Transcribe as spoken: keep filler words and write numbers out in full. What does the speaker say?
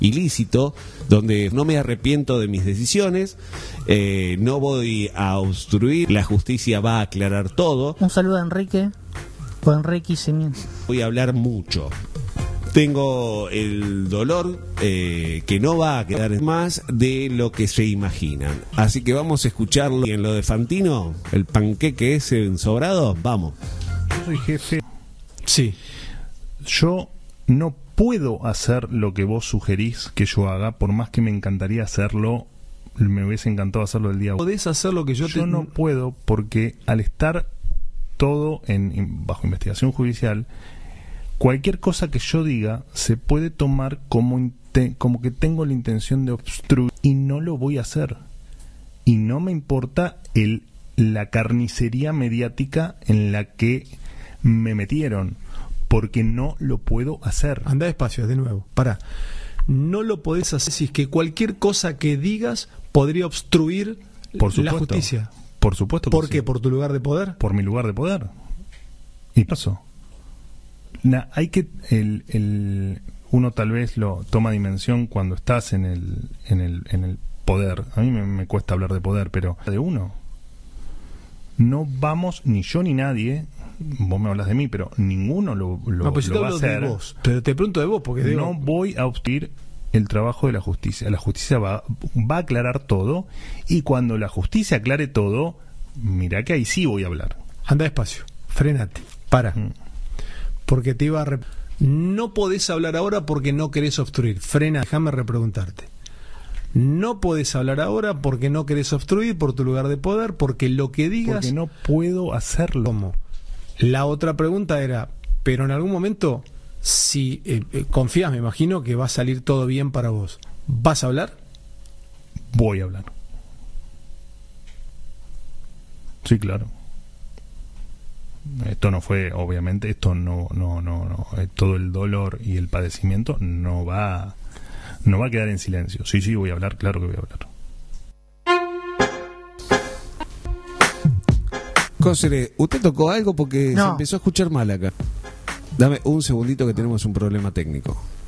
ilícito, donde no me arrepiento de mis decisiones, eh, no voy a obstruir, la justicia va a aclarar todo. Un saludo a Enrique, o Enrique Semien. Voy a hablar mucho. Tengo el dolor eh, que no va a quedar más de lo que se imaginan. Así que vamos a escucharlo. Y en lo de Fantino, el panqueque ese ensobrado, vamos. Yo soy jefe. Sí. Yo no puedo hacer lo que vos sugerís que yo haga, por más que me encantaría hacerlo, me hubiese encantado hacerlo el día. ¿Podés hacer lo que yo, yo te... no puedo, porque al estar todo en, en bajo investigación judicial, cualquier cosa que yo diga se puede tomar como, como que tengo la intención de obstruir, y no lo voy a hacer. Y no me importa el, la carnicería mediática en la que me metieron, porque no lo puedo hacer. Anda despacio, de nuevo. Pará. No lo podés hacer si es que cualquier cosa que digas podría obstruir Por supuesto, la justicia. Por supuesto que ¿Por sí. qué? ¿Por tu lugar de poder? Por mi lugar de poder. Y pasó. Na, hay que el, el uno tal vez lo toma dimensión cuando estás en el en el en el poder. A mí me, me cuesta hablar de poder, pero de uno no vamos, ni yo ni nadie. Vos me hablas de mí, pero ninguno lo, lo, no, pues yo lo te va a hablo hacer. De vos, pero te pregunto de vos porque digo... no voy a obstruir el trabajo de la justicia. La justicia va, va a aclarar todo, y cuando la justicia aclare todo, mirá que ahí sí voy a hablar. Anda despacio, frénate, para. Mm. Porque te iba a... Rep... No podés hablar ahora porque no querés obstruir. Frena, déjame repreguntarte. No podés hablar ahora porque no querés obstruir por tu lugar de poder, porque lo que digas... Porque no puedo hacerlo. ¿Cómo? La otra pregunta era, pero en algún momento, si eh, eh, confías, me imagino que va a salir todo bien para vos, ¿vas a hablar? Voy a hablar. Sí, claro. Esto no fue, obviamente, esto no, no, no, no, eh, todo el dolor y el padecimiento no va, no va a quedar en silencio. Sí, sí, voy a hablar, claro que voy a hablar. Cosere, ¿usted tocó algo? Porque no. se empezó a escuchar mal acá. Dame un segundito que tenemos un problema técnico.